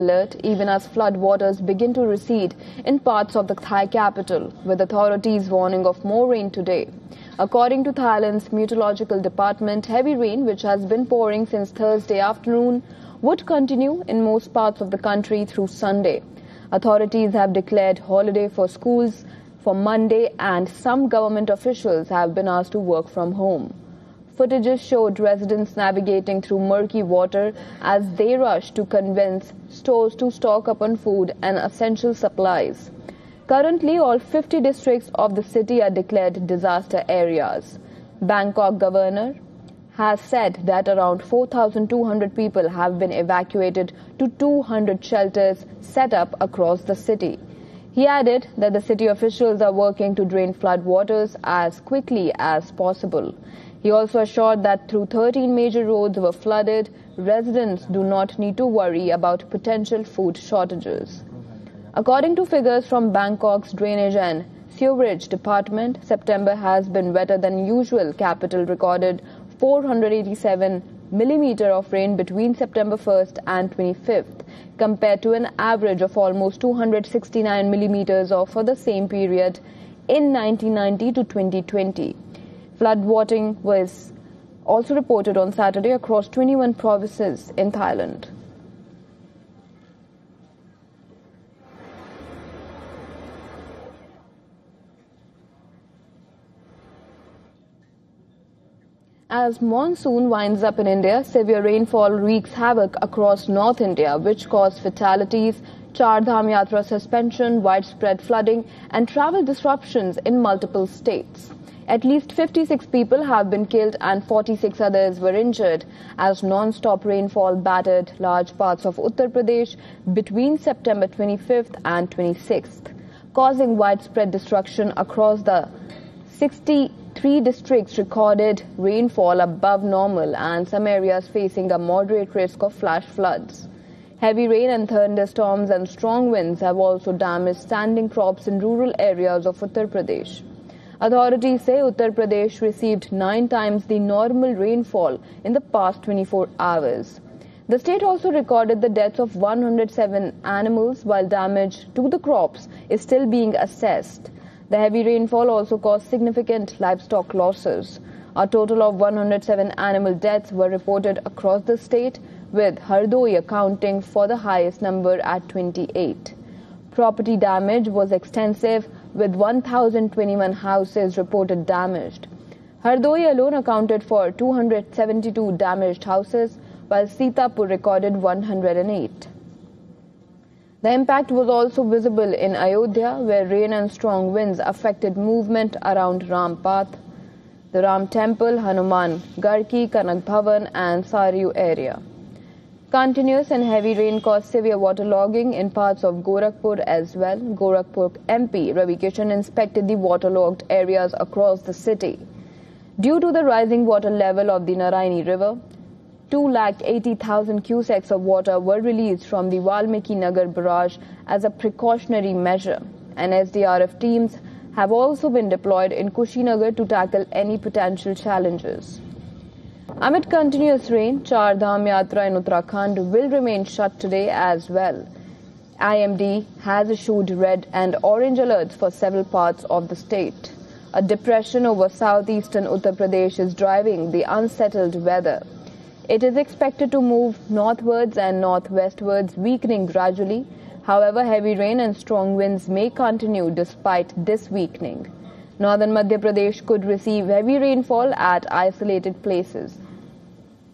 alert even as flood waters begin to recede in parts of the Thai capital, with authorities warning of more rain today. According to Thailand's meteorological department, heavy rain, which has been pouring since Thursday afternoon, would continue in most parts of the country through Sunday. Authorities have declared holiday for schools for Monday, and some government officials have been asked to work from home. Footages showed residents navigating through murky water as they rushed to convince stores to stock up on food and essential supplies. Currently, all 50 districts of the city are declared disaster areas. Bangkok governor has said that around 4,200 people have been evacuated to 200 shelters set up across the city. He added that the city officials are working to drain flood waters as quickly as possible. He also assured that through 13 major roads were flooded, residents do not need to worry about potential food shortages. According to figures from Bangkok's Drainage and Sewerage Department, September has been wetter than usual. Capital recorded 487 millimeters of rain between September 1st and 25th, compared to an average of almost 269 millimeters for the same period in 1990 to 2020. Floodwatering was also reported on Saturday across 21 provinces in Thailand. As monsoon winds up in India, severe rainfall wreaks havoc across North India, which caused fatalities, Char Dham Yatra suspension, widespread flooding and travel disruptions in multiple states. At least 56 people have been killed and 46 others were injured as non-stop rainfall battered large parts of Uttar Pradesh between September 25th and 26th, causing widespread destruction across the 63 districts recorded rainfall above normal and some areas facing a moderate risk of flash floods. Heavy rain and thunderstorms and strong winds have also damaged standing crops in rural areas of Uttar Pradesh. Authorities say Uttar Pradesh received 9 times the normal rainfall in the past 24 hours. The state also recorded the deaths of 107 animals, while damage to the crops is still being assessed. The heavy rainfall also caused significant livestock losses. A total of 107 animal deaths were reported across the state, with Hardoi accounting for the highest number at 28. Property damage was extensive, with 1,021 houses reported damaged. Hardoi alone accounted for 272 damaged houses, while Sitapur recorded 108. The impact was also visible in Ayodhya, where rain and strong winds affected movement around Ram Path, the Ram Temple, Hanuman Garki, Kanak Bhavan and Saryu area. Continuous and heavy rain caused severe waterlogging in parts of Gorakhpur as well. Gorakhpur MP Ravi Kishan inspected the waterlogged areas across the city. Due to the rising water level of the Narayani River, 280,000 cusecs of water were released from the Valmiki Nagar barrage as a precautionary measure, and SDRF teams have also been deployed in Kushinagar to tackle any potential challenges. Amid continuous rain, Char Dham Yatra in Uttarakhand will remain shut today as well. IMD has issued red and orange alerts for several parts of the state. A depression over southeastern Uttar Pradesh is driving the unsettled weather. It is expected to move northwards and northwestwards, weakening gradually. However, heavy rain and strong winds may continue despite this weakening. Northern Madhya Pradesh could receive heavy rainfall at isolated places.